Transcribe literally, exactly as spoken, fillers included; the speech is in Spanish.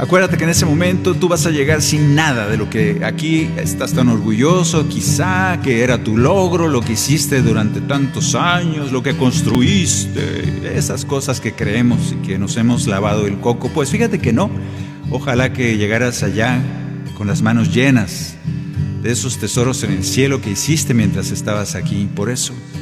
Acuérdate que en ese momento tú vas a llegar sin nada de lo que aquí estás tan orgulloso, quizá, que era tu logro, lo que hiciste durante tantos años, lo que construiste, esas cosas que creemos y que nos hemos lavado el coco. Pues fíjate que no. Ojalá que llegaras allá con las manos llenas de esos tesoros en el cielo que hiciste mientras estabas aquí. Por eso